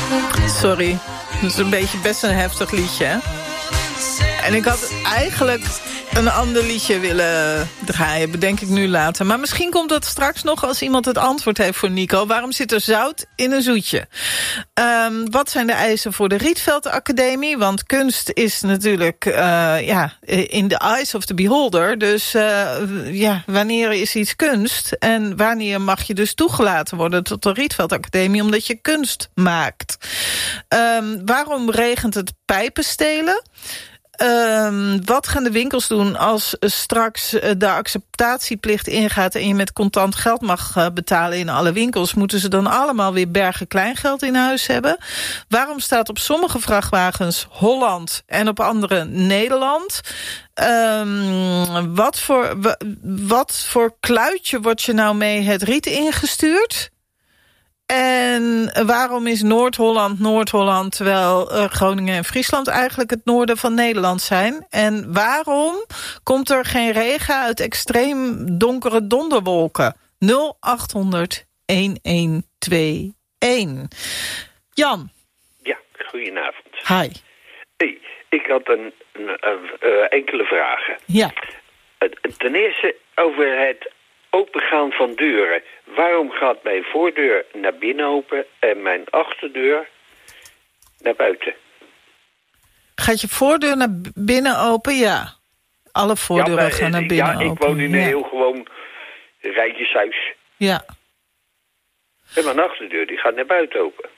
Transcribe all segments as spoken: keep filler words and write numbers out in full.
Sorry, dat is een beetje best een heftig liedje, hè? En ik had eigenlijk een ander liedje willen draaien, bedenk ik nu later. Maar misschien komt dat straks nog als iemand het antwoord heeft voor Nico. Waarom zit er zout in een zoetje? Um, wat zijn de eisen voor de Rietveld Academie? Want kunst is natuurlijk uh, ja, in the eyes of the beholder. Dus uh, ja, wanneer is iets kunst? En wanneer mag je dus toegelaten worden tot de Rietveld Academie omdat je kunst maakt? Um, waarom regent het pijpenstelen? Um, wat gaan de winkels doen als straks de acceptatieplicht ingaat en je met contant geld mag uh, betalen in alle winkels? Moeten ze dan allemaal weer bergen kleingeld in huis hebben? Waarom staat op sommige vrachtwagens Holland en op andere Nederland? Um, wat, voor, wat voor kluitje wordt je nou mee het riet ingestuurd? En waarom is Noord-Holland Noord-Holland... terwijl uh, Groningen en Friesland eigenlijk het noorden van Nederland zijn? En waarom komt er geen regen uit extreem donkere donderwolken? nul acht honderd een een twee een. Jan. Ja, goedenavond. Hi. Hey, ik had een, een, een, uh, enkele vragen. Ja. Uh, ten eerste over het opengaan van deuren. Waarom gaat mijn voordeur naar binnen open en mijn achterdeur naar buiten? Gaat je voordeur naar binnen open? Ja. Alle voordeuren ja, gaan naar binnen ja, open. Ja, ik woon in een ja. heel gewoon rijtjeshuis. Ja. En mijn achterdeur die gaat naar buiten open.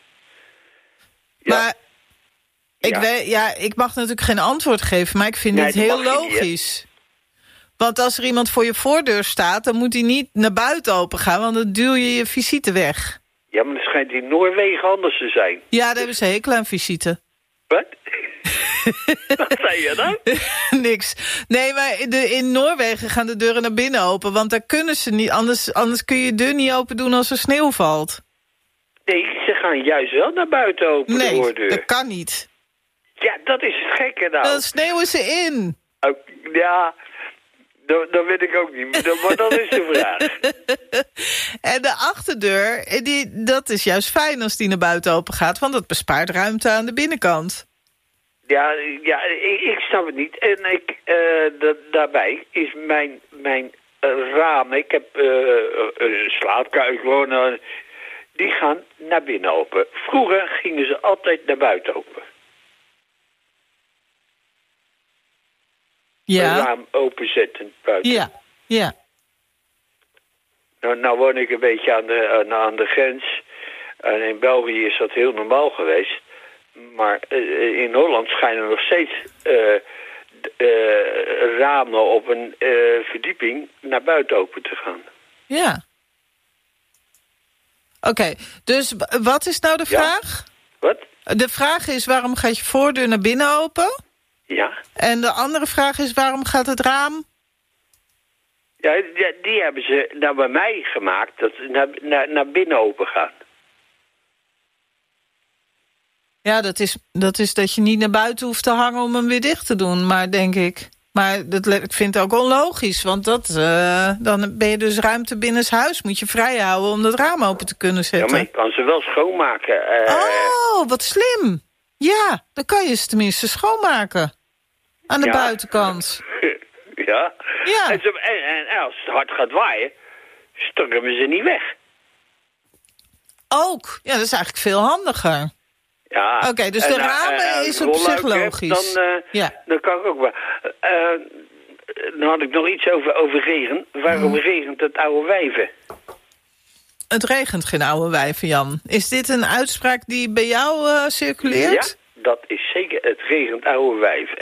Ja. Maar ik, ja. Weet, ja, ik mag natuurlijk geen antwoord geven, maar ik vind nee, dit heel logisch. Niet, want als er iemand voor je voordeur staat, dan moet hij niet naar buiten open gaan, want dan duw je je visite weg. Ja, maar het schijnt in Noorwegen anders te zijn. Ja, daar hebben ze hekel aan visite. Wat? Wat zei je dan? Niks. Nee, maar de, in Noorwegen gaan de deuren naar binnen open, want daar kunnen ze niet, anders, anders kun je je deur niet open doen als er sneeuw valt. Nee, ze gaan juist wel naar buiten open, nee, de voordeur. dat kan niet. Ja, dat is het gekke nou. Dan sneeuwen ze in. Oh, ja, dat, dat weet ik ook niet, maar dat is de vraag. En de achterdeur, die, dat is juist fijn als die naar buiten open gaat, want dat bespaart ruimte aan de binnenkant. Ja, ja ik, ik snap het niet. En ik, uh, dat, daarbij is mijn, mijn uh, raam, ik heb uh, een slaapkamer gewoon, uh, die gaan naar binnen open. Vroeger gingen ze altijd naar buiten open. Ja. Een raam openzetten buiten. Ja, ja. Nou, nou woon ik een beetje aan de, aan, aan de grens. En in België is dat heel normaal geweest. Maar uh, in Holland schijnen nog steeds uh, uh, ramen op een uh, verdieping naar buiten open te gaan. Ja. Oké, okay, dus wat is nou de vraag? Ja? Wat? De vraag is, waarom gaat je voordeur naar binnen open? Ja. En de andere vraag is, waarom gaat het raam? Ja, die, die hebben ze nou bij mij gemaakt, dat ze naar, naar, naar binnen open gaan. Ja, dat is, dat is dat je niet naar buiten hoeft te hangen om hem weer dicht te doen, maar denk ik. Maar dat, ik vind het ook onlogisch, want dat, uh, dan ben je dus ruimte binnenshuis. Moet je vrij houden om dat raam open te kunnen zetten. Ja, maar je kan ze wel schoonmaken. Uh... Oh, wat slim. Ja, dan kan je ze tenminste schoonmaken. Aan de ja. buitenkant. Ja. ja. En, ze, en, en als het hard gaat waaien, stormen ze niet weg. Ook. Ja, dat is eigenlijk veel handiger. Ja. Oké, okay, dus de ramen uh, uh, is op zich logisch. Dan, uh, ja. dan kan ik ook wel. Uh, dan had ik nog iets over, over regen. Waarom hmm. regent het oude wijven? Het regent geen oude wijven, Jan. Is dit een uitspraak die bij jou uh, circuleert? Ja, dat is zeker. Het regent oude wijven.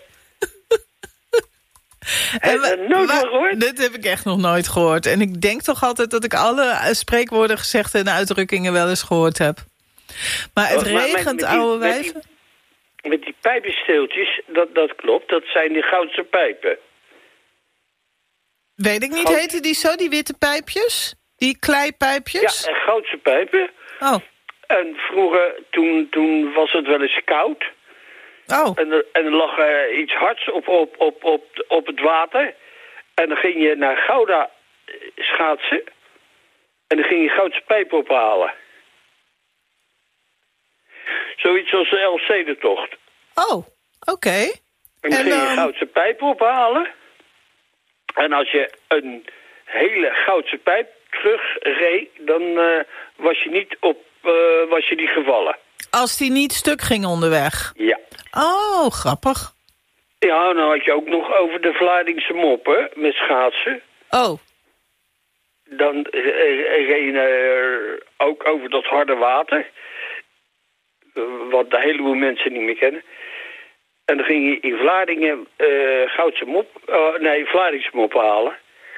Heb je dat nooit maar, gehoord? Dit heb ik echt nog nooit gehoord. En ik denk toch altijd dat ik alle spreekwoorden, gezegden en uitdrukkingen wel eens gehoord heb. Maar het oh, regent maar met, met oude die, wijven? Met die, met die pijpensteeltjes, dat, dat klopt. Dat zijn die goudse pijpen. Weet ik niet, Goud... heten die zo, die witte pijpjes? Die kleipijpjes? Ja, en goudse pijpen. Oh. En vroeger, toen, toen was het wel eens koud. Oh. En, en er lag uh, iets hards op, op, op, op, op het water. En dan ging je naar Gouda schaatsen. En dan ging je goudse pijpen ophalen. Zoiets als de Elfstedentocht. Oh, oké. Okay. En dan ging je um... goudse pijpen ophalen. En als je een hele goudse pijp terugreed, dan uh, was je niet op, uh, was je niet gevallen. Als die niet stuk ging onderweg? Ja. Oh, grappig. Ja, dan had je ook nog over de Vlaardingse moppen met schaatsen. Oh. Dan uh, reed je uh, ook over dat harde water. Uh, wat de heleboel mensen niet meer kennen. En dan ging je in Vlaardingen uh, goudse mop, uh, nee, Vlaardingse mop halen.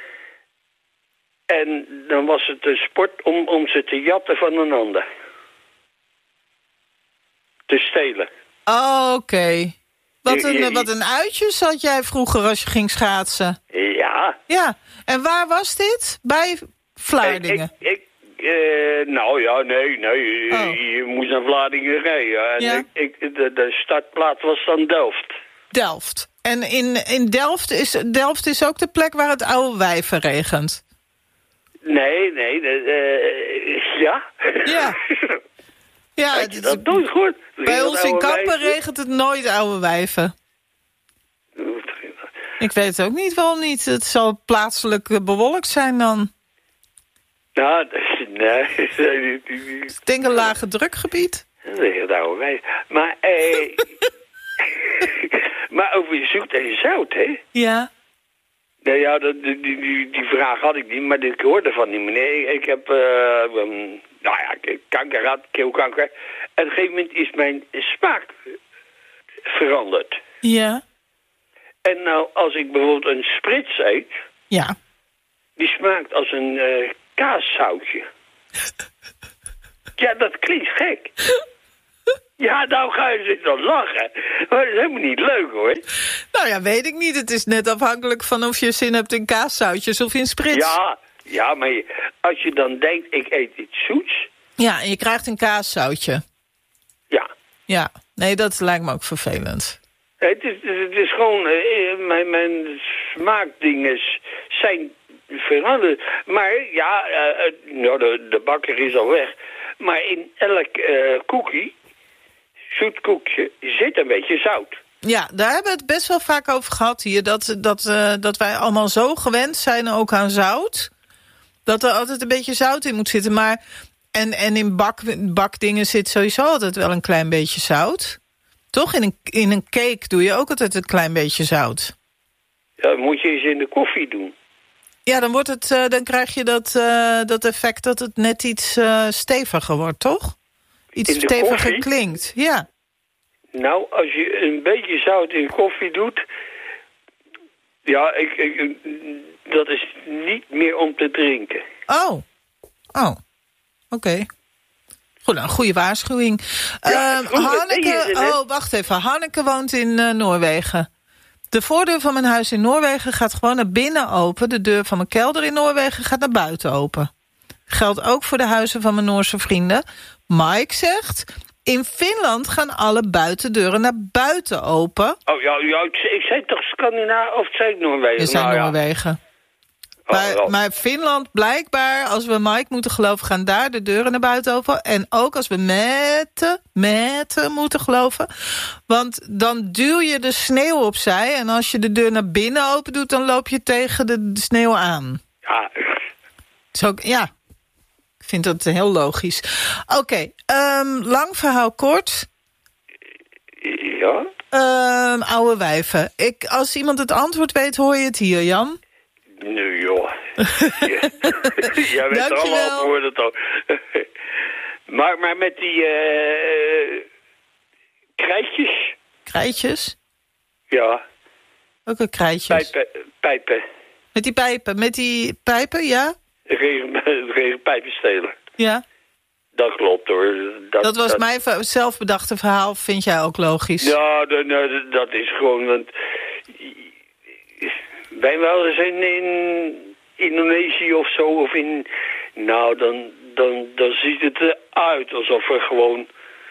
En dan was het een sport om, om ze te jatten van een ander. Te stelen. Oh, oké. Okay. Wat, een, wat een uitjes had jij vroeger als je ging schaatsen. Ja. Ja, en waar was dit? Bij Vlaardingen? Ik, ik, ik uh, nou ja, nee, nee. Oh. Je, je moest naar Vlaardingen rijden. En ja. ik, ik, de, de startplaats was dan Delft. Delft. En in, in Delft, is, Delft is ook de plek waar het oude wijven regent? Nee, nee. Uh, ja. Ja. Ja, het, dat doe je goed. Bij ons in Kampen regent het nooit oude wijven. Ik weet ook niet waarom niet. Het zal plaatselijk bewolkt zijn dan. Nou, nee. Ik denk een lage drukgebied. Dat regent oude wijven. Maar, eh... maar over zoet en zout, hè? Ja. Nou ja, die, die, die, die vraag had ik niet, maar ik hoorde van die meneer. Ik, ik heb, uh, um, nou ja, kanker gehad, keelkanker. En op een gegeven moment is mijn smaak veranderd. Ja. En nou, als ik bijvoorbeeld een sprits eet... Ja. Die smaakt als een uh, kaaszoutje. Ja, dat klinkt gek. Ja, nou ga je zitten lachen. Maar dat is helemaal niet leuk, hoor. Nou ja, weet ik niet. Het is net afhankelijk van of je zin hebt in kaaszoutjes of in sprits. Ja, ja, maar je, als je dan denkt, ik eet iets zoets... Ja, en je krijgt een kaaszoutje. Ja. Ja, nee, dat lijkt me ook vervelend. Het is, het is gewoon... Uh, mijn, mijn smaakdingen zijn veranderd. Maar ja, uh, nou, de, de bakker is al weg. Maar in elk uh, cookie... zoet koekje zit een beetje zout. Ja, daar hebben we het best wel vaak over gehad hier. Dat, dat, uh, dat wij allemaal zo gewend zijn ook aan zout. Dat er altijd een beetje zout in moet zitten. Maar, en, en in bak, bakdingen zit sowieso altijd wel een klein beetje zout. Toch? In een, in een cake doe je ook altijd een klein beetje zout. Ja, dat moet je eens in de koffie doen. Ja, dan, wordt het, uh, dan krijg je dat, uh, dat effect dat het net iets uh, steviger wordt, toch? Iets steviger koffie? Klinkt, ja. Nou, als je een beetje zout in koffie doet... Ja, ik, ik, dat is niet meer om te drinken. Oh, oh, oké. Okay. Goed, een goede waarschuwing. Ja, uh, Hanneke, oh, wacht even. Hanneke woont in uh, Noorwegen. De voordeur van mijn huis in Noorwegen gaat gewoon naar binnen open. De deur van mijn kelder in Noorwegen gaat naar buiten open. Geldt ook voor de huizen van mijn Noorse vrienden. Mike zegt... In Finland gaan alle buitendeuren naar buiten open. Oh ja, ja ik, ik zei toch Scandinavië of zei ik Noorwegen? Je zei nou, Noorwegen. Ja. Maar, oh, maar Finland, blijkbaar, als we Mike moeten geloven... gaan daar de deuren naar buiten open. En ook als we Mette, Mette moeten geloven. Want dan duw je de sneeuw opzij. En als je de deur naar binnen open doet... dan loop je tegen de sneeuw aan. Ja. Zo, ja. Ik vind dat heel logisch. Oké, okay, um, lang verhaal kort. Ja? Um, oude wijven. Ik, als iemand het antwoord weet, hoor je het hier, Jan. Nu joh. Jij weet er allemaal antwoorden toch. maar, maar met die uh, krijtjes. Krijtjes? Ja. Welke krijtjes? Pijpen, pijpen. Met die pijpen, met die pijpen, ja? Regen, regen pijpen stelen. Ja. Dat klopt hoor. Dat, dat was dat... mijn zelfbedachte verhaal, vind jij ook logisch? Ja, dat, dat, dat is gewoon... Want wij wel eens in, in Indonesië of zo, of in... Nou, dan, dan, dan ziet het eruit alsof er gewoon...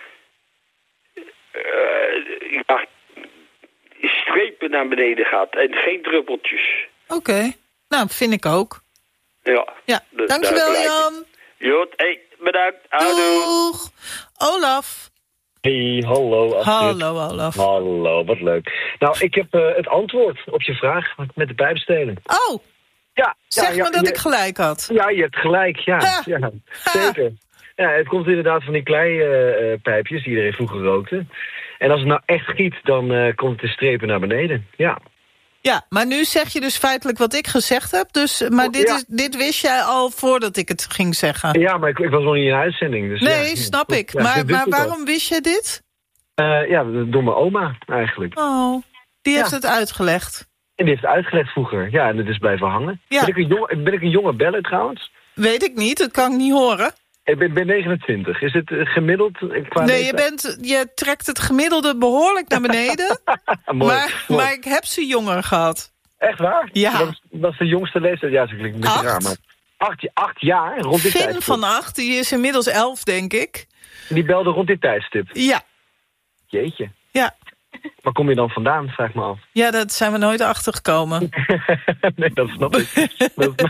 Uh, ja, strepen naar beneden gaat en geen druppeltjes. Oké, okay. Nou, vind ik ook. Ja. Ja, dankjewel Jan. Jot, hey, bedankt. Houdoe. Doeg. Olaf. Hey, hallo Astrid. Hallo, Olaf. Hallo, wat leuk. Nou, ik heb uh, het antwoord op je vraag met de pijpstelen. Oh, ja, zeg ja, ja, me dat je, ik gelijk had. Ja, je hebt gelijk, ja. Ha. ja zeker. Ja, het komt inderdaad van die kleipijpjes uh, die iedereen vroeger rookte. En als het nou echt giet, dan uh, komt het de strepen naar beneden. Ja. Ja, maar nu zeg je dus feitelijk wat ik gezegd heb. Dus, maar dit, ja. is, dit wist jij al voordat ik het ging zeggen. Ja, maar ik, ik was nog niet in uitzending. Dus nee, ja, snap ja, ik. ja, maar maar waarom al. wist je dit? Uh, ja, door mijn oma eigenlijk. Oh, die heeft ja. het uitgelegd. En die heeft het uitgelegd vroeger. Ja, en het is blijven hangen. Ja. Ben, ik een jonge, ben ik een jonge beller trouwens? Weet ik niet, dat kan ik niet horen. Ik ben, ben negenentwintig. Is het uh, gemiddeld? Qua nee, je, bent, je trekt het gemiddelde behoorlijk naar beneden. mooi, maar, mooi. maar ik heb ze jonger gehad. Echt waar? Ja. Dat is, dat is de jongste leeftijd. Ja, dat klinkt een beetje Acht? raar, maar... Acht, acht jaar, rond dit Finn tijdstip. van acht, die is inmiddels elf, denk ik. Die belde rond dit tijdstip. Ja. Jeetje. Ja. Waar kom je dan vandaan, vraag me af. Ja, dat zijn we nooit achtergekomen. nee, dat snap ik. dat...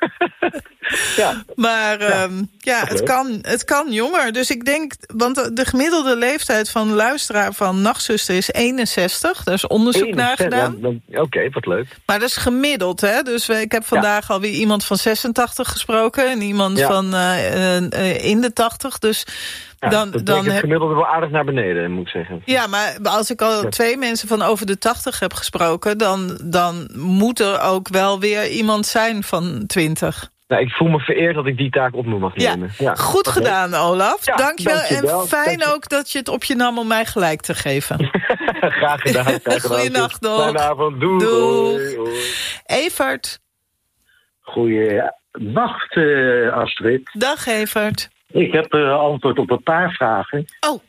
ja. Maar ja, um, ja het, kan, het kan jonger. Dus ik denk, want de gemiddelde leeftijd van de luisteraar van Nachtzuster is eenenzestig. Daar is onderzoek eenenzestig, naar gedaan. Ja, Oké, okay, wat leuk. Maar dat is gemiddeld, hè? Dus we, ik heb vandaag ja. alweer iemand van zesentachtig gesproken. En iemand ja. van uh, uh, in de tachtig. Dus ja, dan, dat dan het heb... gemiddelde wel aardig naar beneden, moet ik zeggen. Ja, maar als ik al ja. twee mensen van over de tachtig heb gesproken... Dan, dan moet er ook wel weer iemand zijn van twintig. Nou, ik voel me vereerd dat ik die taak op me mag nemen. Ja, ja. Goed okay. gedaan, Olaf. Ja, dankjewel. dankjewel. En fijn dankjewel. ook dat je het op je nam om mij gelijk te geven. Graag gedaan. Graag gedaan. Goeienacht nog. Goedenavond. Doei. Doei. Doei. Evert. Goeienacht, uh, Astrid. Dag, Evert. Ik heb uh, antwoord op een paar vragen. Oh.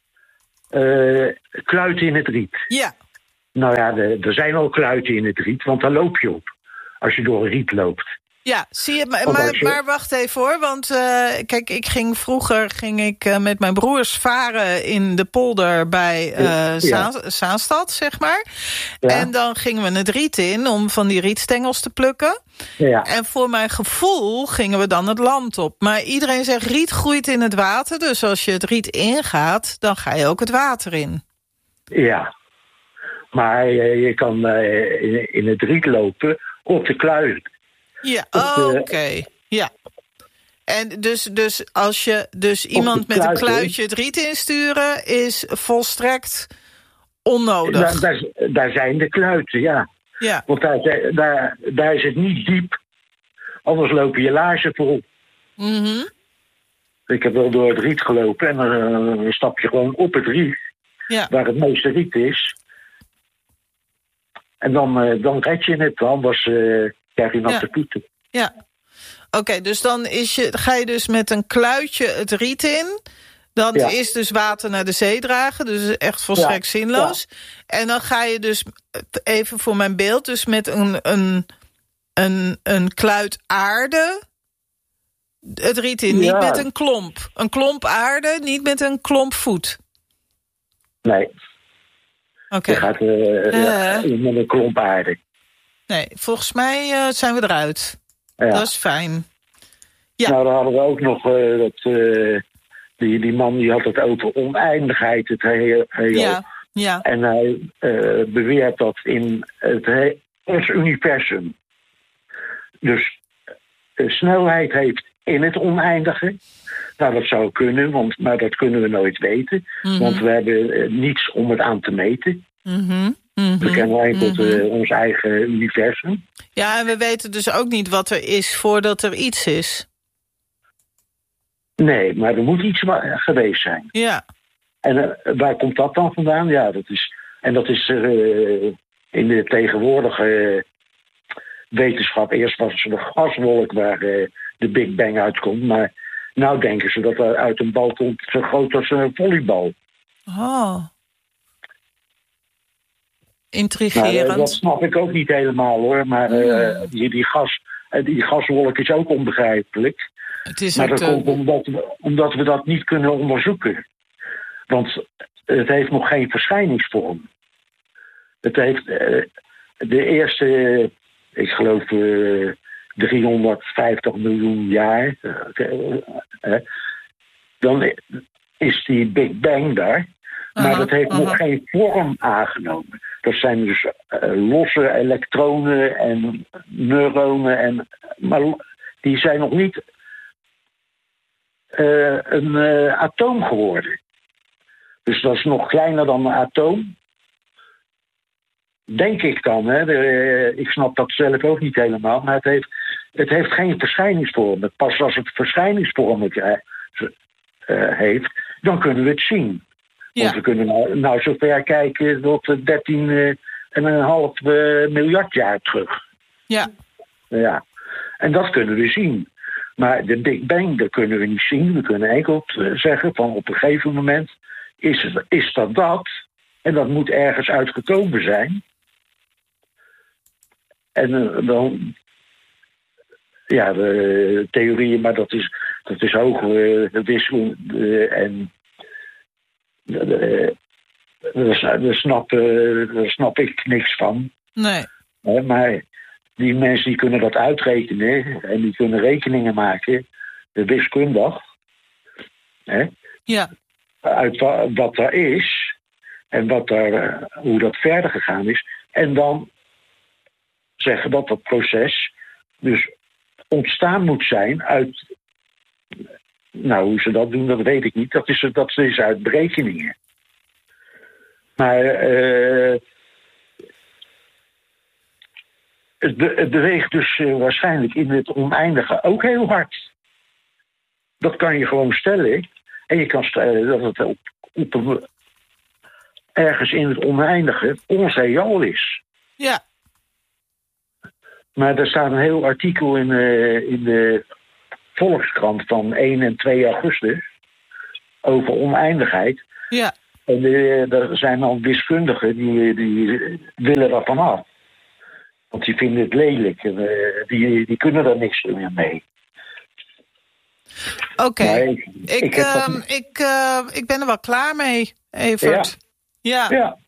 Uh, kluiten in het riet. Ja. Nou ja, de, er zijn al kluiten in het riet, want daar loop je op. Als je door een riet loopt. Ja, zie je, maar, maar, je... maar wacht even hoor, want uh, kijk, ik ging vroeger ging ik uh, met mijn broers varen in de polder bij uh, ja. Zaan, Zaanstad, zeg maar. Ja. En dan gingen we het riet in om van die rietstengels te plukken. Ja. En voor mijn gevoel gingen we dan het land op. Maar iedereen zegt riet groeit in het water, dus als je het riet ingaat, dan ga je ook het water in. Ja, maar uh, je kan uh, in, in het riet lopen op de kluit. Ja, oké. Okay. Ja. En dus, dus als je dus iemand met een kluitje het riet insturen, is volstrekt onnodig. Daar, daar, daar zijn de kluiten, ja. Ja. Want daar, daar, daar is het niet diep. Anders lopen je laarzen vol. Mm-hmm. Ik heb wel door het riet gelopen en dan uh, stap je gewoon op het riet. Ja. Waar het meeste riet is. En dan, uh, dan red je het, anders uh, krijg je natte voeten. Ja, oké, okay, dus dan is je, ga je dus met een kluitje het riet in. Dan ja. is dus water naar de zee dragen, dus echt volstrekt ja. zinloos. Ja. En dan ga je dus, even voor mijn beeld, dus met een, een, een, een kluit aarde het riet in. Ja. Niet met een klomp. Een klomp aarde, niet met een klomp voet. Nee. Oké. Okay. Je gaat uh, uh. met een klomp aarde. Nee, volgens mij uh, zijn we eruit. Ja. Dat is fijn. Ja. Nou, dan hadden we ook nog uh, dat... Uh, die, die man die had het over oneindigheid, het heel. Ja, ja. En hij uh, beweert dat in het he- ons universum. Dus uh, snelheid heeft in het oneindige. Nou, dat zou kunnen, want, maar dat kunnen we nooit weten. Mm-hmm. Want we hebben uh, niets om het aan te meten. Mm-hmm. Mm-hmm. We kennen enkel mm-hmm. uh, ons eigen universum. Ja, en we weten dus ook niet wat er is voordat er iets is. Nee, maar er moet iets geweest zijn. Ja. En uh, waar komt dat dan vandaan? Ja, dat is... En dat is uh, in de tegenwoordige uh, wetenschap... Eerst was er een gaswolk waar uh, de Big Bang uitkomt. Maar nou denken ze dat er uit een bal komt zo groot als een volleybal. Oh. Intrigerend. Nou, dat snap ik ook niet helemaal, hoor. Maar uh, die, die, gas, die gaswolk is ook onbegrijpelijk. Het is maar dat te... komt omdat we, omdat we dat niet kunnen onderzoeken. Want het heeft nog geen verschijningsvorm. Het heeft uh, de eerste, uh, ik geloof, uh, driehonderdvijftig miljoen jaar. Uh, uh, uh, dan, is die Big Bang daar. Maar Uh-huh, dat heeft uh-huh. nog geen vorm aangenomen. Dat zijn dus uh, losse elektronen en neuronen. En, maar die zijn nog niet uh, een uh, atoom geworden. Dus dat is nog kleiner dan een atoom. Denk ik dan. Hè. De, ik snap dat zelf ook niet helemaal. Maar het heeft, het heeft geen verschijningsvorm. Pas als het verschijningsvormen uh, heeft, dan kunnen we het zien. Ja. Want we kunnen nou, nou zover kijken tot dertien en een half miljard jaar terug. Ja. Ja. En dat kunnen we zien. Maar de Big Bang, dat kunnen we niet zien. We kunnen enkel zeggen van op een gegeven moment is, het, is dat dat. En dat moet ergens uitgekomen zijn. En uh, dan... Ja, de theorieën, maar dat is, dat is hoge uh, wisseling uh, en... Daar snap, daar snap ik niks van. Nee. Maar die mensen die kunnen dat uitrekenen en die kunnen rekeningen maken, wiskundig, hè, Ja. uit wat er is en wat er, hoe dat verder gegaan is. En dan zeggen dat dat proces dus ontstaan moet zijn uit... Nou, hoe ze dat doen, dat weet ik niet. Dat is, dat is uit berekeningen. Maar uh, het, be, het beweegt dus uh, waarschijnlijk in het oneindige ook heel hard. Dat kan je gewoon stellen. En je kan stellen dat het op, op, ergens in het oneindige ons heelal is. Ja. Maar er staat een heel artikel in, uh, in de Volkskrant van één en twee augustus over oneindigheid. Ja. En uh, er zijn al wiskundigen die, die willen er vanaf. Want die vinden het lelijk. En, uh, die, die kunnen er niks meer mee. Oké. Okay. Ik, ik, ik, uh, dat... ik, uh, ik ben er wel klaar mee, Evert. Ja. Ja. ja.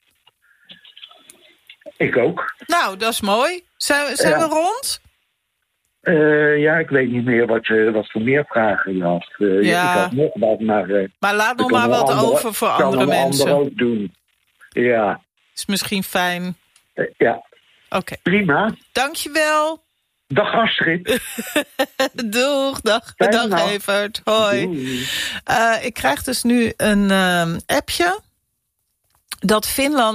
Ik ook. Nou, dat is mooi. Zijn, zijn ja. we rond? Uh, ja, ik weet niet meer wat, uh, wat voor meer vragen je had. Uh, ja. Ik had nog wat, maar... Uh, maar laat nog maar wat andere, over voor andere mensen. Kan een ander ook doen. Ja. Is misschien fijn. Uh, ja. Oké. Okay. Prima. Dankjewel. Dag Astrid. Doeg, dag, dag Evert. Hoi. Uh, ik krijg dus nu een uh, appje dat Finland